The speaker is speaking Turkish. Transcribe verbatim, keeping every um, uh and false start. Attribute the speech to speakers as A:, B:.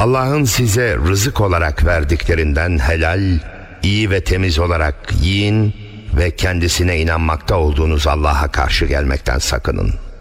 A: Allah'ın size rızık olarak verdiklerinden helal, iyi ve temiz olarak yiyin ve kendisine inanmakta olduğunuz Allah'a karşı gelmekten sakının.